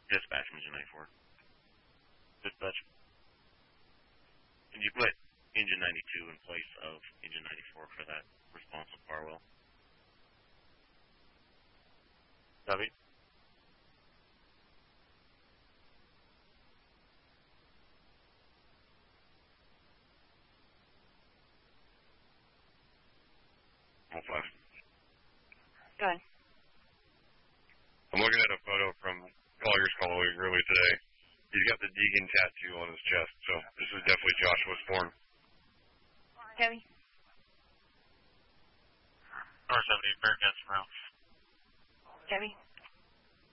Dispatch from Engine 94. Dispatch. Can you put Engine 92 in place of Engine 94 for that response with Farwell? Copy. All 5. Go ahead. I'm looking at a photo from Collier's call earlier today. He's got the Deegan tattoo on his chest, so this is definitely Joshua Sporn. Copy. R70, Bearcats from Ralph. Copy.